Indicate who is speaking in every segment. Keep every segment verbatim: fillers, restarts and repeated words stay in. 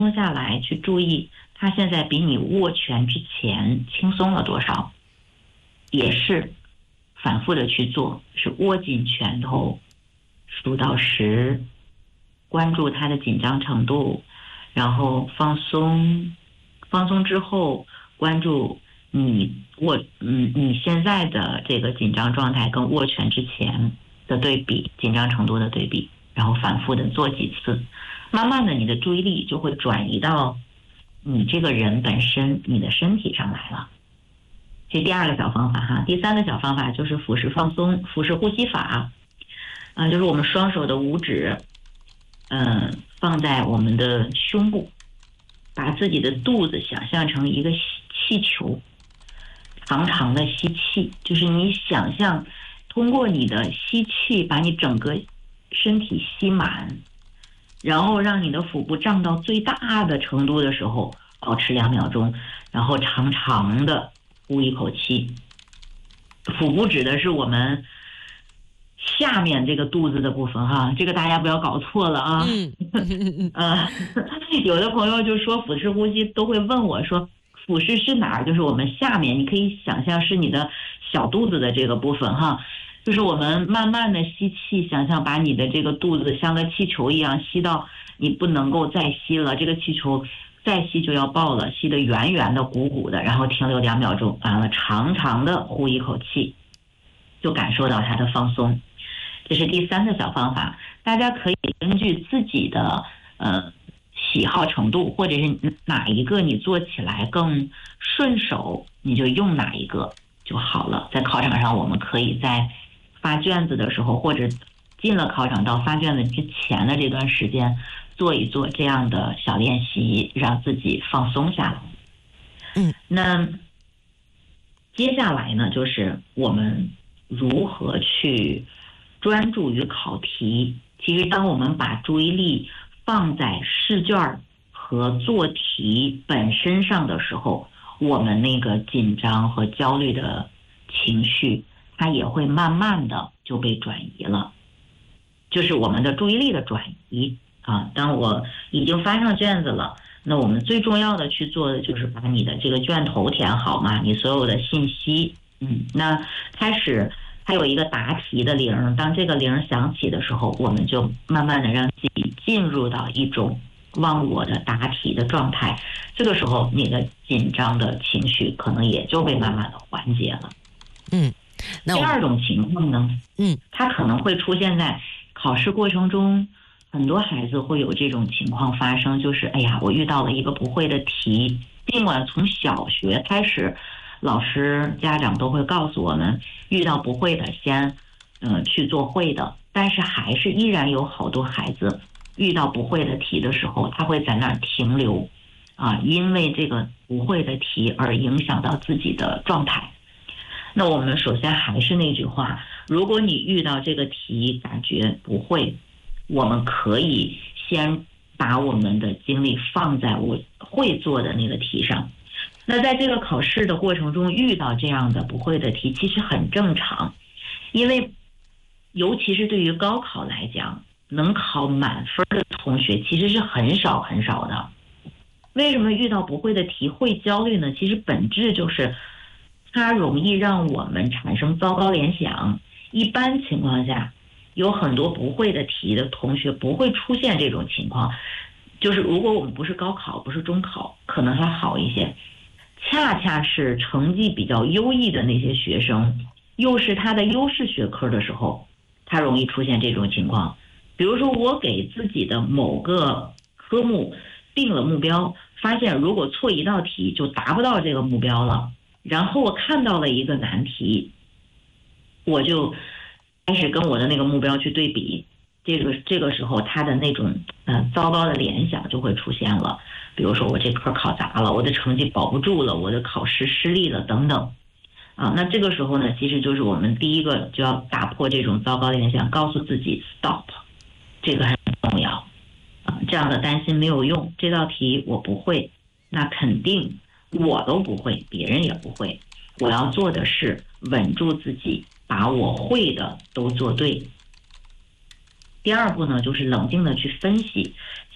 Speaker 1: 松下来，去注意他现在比你握拳之前轻松了多少，也是反复的去做，是握紧拳头，数到十，关注他的紧张程度，然后放松，放松之后关注你握嗯你现在的这个紧张状态跟握拳之前的对比，紧张程度的对比，然后反复的做几次，慢慢的你的注意力就会转移到你这个人本身，你的身体上来了。这第二个小方法哈。第三个小方法就是腹式放松，腹式呼吸法，啊、呃，就是我们双手的五指，嗯、呃，放在我们的胸部，把自己的肚子想象成一个气球，长长的吸气，就是你想象通过你的吸气把你整个身体吸满，然后让你的腹部胀到最大的程度的时候，保持两秒钟，然后长长的呼一口气。腹部指的是我们下面这个肚子的部分哈，这个大家不要搞错了啊。嗯呃，有的朋友就说腹式呼吸都会问我说腹式是哪儿？就是我们下面，你可以想象是你的小肚子的这个部分哈。就是我们慢慢的吸气，想象把你的这个肚子像个气球一样吸到你不能够再吸了，这个气球再吸就要爆了，吸得圆圆的鼓鼓的，然后停留两秒钟，完了长长的呼一口气，就感受到它的放松。这是第三个小方法，大家可以根据自己的呃喜好程度，或者是哪一个你做起来更顺手，你就用哪一个就好了。在考场上我们可以在发卷子的时候，或者进了考场到发卷子之前的这段时间做一做这样的小练习，让自己放松下来。
Speaker 2: 嗯，
Speaker 1: 那接下来呢，就是我们如何去专注于考题。其实当我们把注意力放在试卷和做题本身上的时候，我们那个紧张和焦虑的情绪它也会慢慢的就被转移了，就是我们的注意力的转移啊。当我已经发上卷子了，那我们最重要的去做的就是把你的这个卷头填好嘛，你所有的信息。嗯，那开始还有一个答题的铃，当这个铃响起的时候，我们就慢慢的让自己进入到一种忘我的答题的状态，这个时候你的紧张的情绪可能也就被慢慢的缓解了。
Speaker 2: 嗯，那
Speaker 1: 第二种情况呢，
Speaker 2: 嗯，
Speaker 1: 它可能会出现在考试过程中，很多孩子会有这种情况发生，就是哎呀，我遇到了一个不会的题，尽管从小学开始，老师家长都会告诉我们，遇到不会的先嗯、呃、去做会的，但是还是依然有好多孩子遇到不会的题的时候，他会在那儿停留啊，因为这个不会的题而影响到自己的状态。那我们首先还是那句话，如果你遇到这个题感觉不会，我们可以先把我们的精力放在我会做的那个题上。那在这个考试的过程中遇到这样的不会的题其实很正常，因为尤其是对于高考来讲，能考满分的同学其实是很少很少的。为什么遇到不会的题会焦虑呢？其实本质就是它容易让我们产生糟糕联想。一般情况下，有很多不会的题的同学不会出现这种情况，就是如果我们不是高考，不是中考，可能还好一些。恰恰是成绩比较优异的那些学生，又是他的优势学科的时候，他容易出现这种情况。比如说我给自己的某个科目定了目标，发现如果错一道题就达不到这个目标了，然后我看到了一个难题，我就开始跟我的那个目标去对比，这个这个时候他的那种呃糟糕的联想就会出现了。比如说我这科考砸了，我的成绩保不住了，我的考试失利了等等啊。那这个时候呢，其实就是我们第一个就要打破这种糟糕的联想，告诉自己 stop， 这个很重要啊。这样的担心没有用，这道题我不会，那肯定我都不会，别人也不会。我要做的是稳住自己，把我会的都做对。第二步呢，就是冷静的去分析，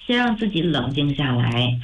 Speaker 1: 先让自己冷静下来，